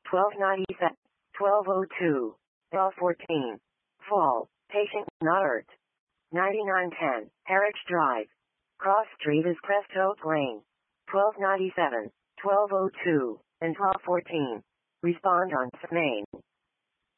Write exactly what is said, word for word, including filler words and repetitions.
twelve ninety-seven, twelve oh two, L fourteen. Fall, patient not hurt. ninety-nine ten, Herridge Drive. Cross Street is Crest Oak Lane. twelve ninety-seven, twelve oh two, and twelve fourteen. Respond on Main.